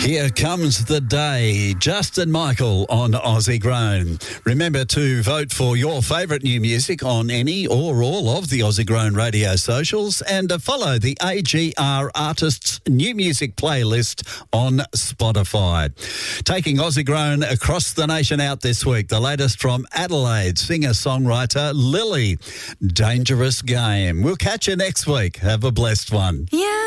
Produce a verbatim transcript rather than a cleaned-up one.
Here comes the day. Justin Michael on Aussie Grown. Remember to vote for your favourite new music on any or all of the Aussie Grown radio socials and uh, follow the A G R Artists New Music playlist on Spotify. Taking Aussie Grown across the nation out this week, the latest from Adelaide singer-songwriter Lily, Dangerous Game. We'll catch you next week. Have a blessed one. Yeah.